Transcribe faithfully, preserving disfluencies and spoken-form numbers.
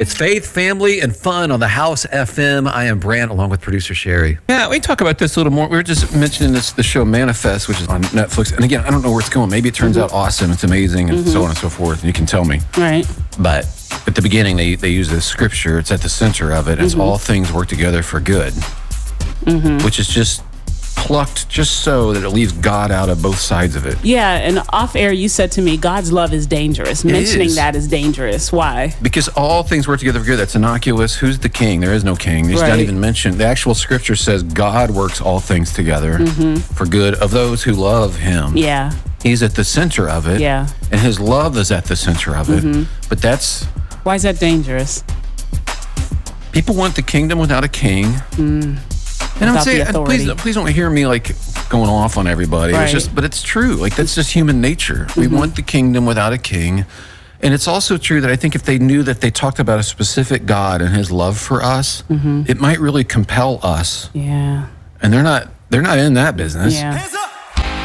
It's faith, family, and fun on the House F M. I am Brant, along with producer Sherry. Yeah, we talk about this a little more. We were just mentioning this, the show Manifest, which is on Netflix. And again, I don't know where it's going. Maybe it turns mm-hmm. out awesome. It's amazing, and mm-hmm. so on and so forth. And you can tell me. Right. But at the beginning, they, they use this scripture. It's at the center of it. It's mm-hmm. all things work together for good, mm-hmm. which is just plucked just so that it leaves God out of both sides of it. Yeah, and off air you said to me, God's love is dangerous. It Mentioning is. that is dangerous. Why? Because all things work together for good. That's innocuous. Who's the king? There is no king. He's right. not even mentioned. The actual scripture says God works all things together mm-hmm. for good of those who love him. Yeah. He's at the center of it. Yeah. And his love is at the center of it. Mm-hmm. But that's... Why is that dangerous? People want the kingdom without a king. Mm. And I'm saying, please, please don't hear me like going off on everybody. Right. It's just, but it's true. Like that's just human nature. Mm-hmm. We want the kingdom without a king. And it's also true that I think if they knew that they talked about a specific God and his love for us, mm-hmm. it might really compel us. Yeah. And they're not, they're not in that business. Yeah.